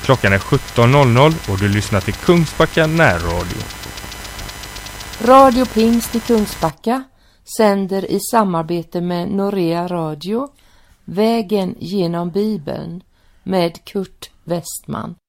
Klockan är 17.00 och du lyssnar till Kungsbacka närradio. Radio Pingst i Kungsbacka sänder i samarbete med Norea Radio Vägen genom Bibeln med Kurt Westman.